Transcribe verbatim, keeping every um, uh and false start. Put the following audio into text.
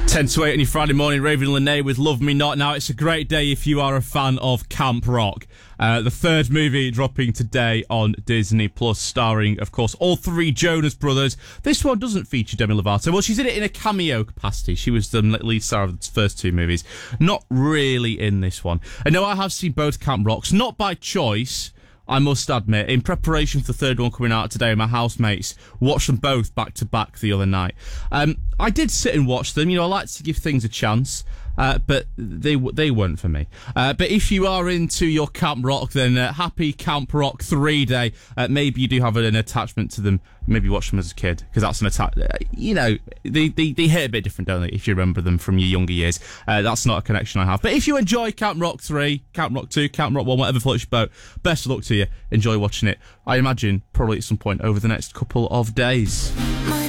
ten to eight on your Friday morning, Raven Lene with Love Me Not. Now, it's a great day if you are a fan of Camp Rock. Uh, the third movie dropping today on Disney Plus, starring, of course, all three Jonas brothers. This one doesn't feature Demi Lovato. Well, she's in it in a cameo capacity. She was the lead star of the first two movies. Not really in this one. I know I have seen both Camp Rocks, not by choice, I must admit. In preparation for the third one coming out today, my housemates watched them both back to back the other night. Um, I did sit and watch them. You know, I like to give things a chance, uh, but they they weren't for me. Uh, but if you are into your Camp Rock, then uh, happy Camp Rock three Day. Uh, maybe you do have an attachment to them. Maybe watch them as a kid, because that's an attack. Uh, you know, they, they they hit a bit different, don't they? If you remember them from your younger years, uh, that's not a connection I have. But if you enjoy Camp Rock three, Camp Rock two, Camp Rock one, whatever floats your boat, best of luck to you. Enjoy watching it. I imagine probably at some point over the next couple of days.